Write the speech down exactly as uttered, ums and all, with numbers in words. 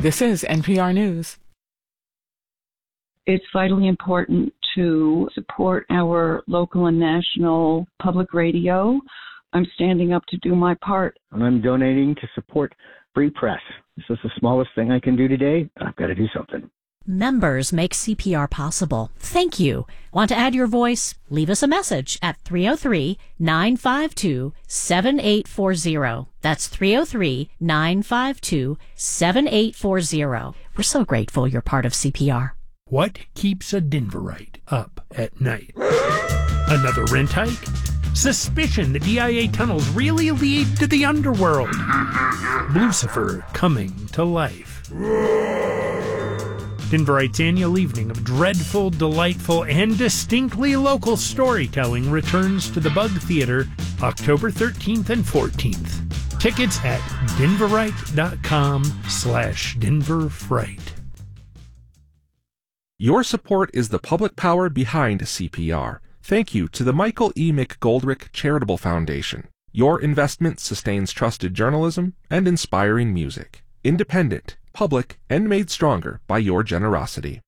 This is N P R News. It's vitally important to support our local and national public radio. I'm standing up to do my part. And I'm donating to support free press. This is the smallest thing I can do today. I've got to do something. Members make C P R possible. Thank you. Want to add your voice? Leave us a message at three oh three, nine five two, seven eight four zero. That's three oh three, nine five two, seven eight four zero. We're so grateful you're part of C P R. What keeps a Denverite up at night? Another rent hike? Suspicion the D I A tunnels really lead to the underworld. Lucifer coming to life. Denverite's annual evening of dreadful, delightful, and distinctly local storytelling returns to the Bug Theater October thirteenth and fourteenth. Tickets at denverite.com slash denverfright. Your support is the public power behind C P R. Thank you to the Michael E. McGoldrick Charitable Foundation. Your investment sustains trusted journalism and inspiring music. Independent, public, and made stronger by your generosity.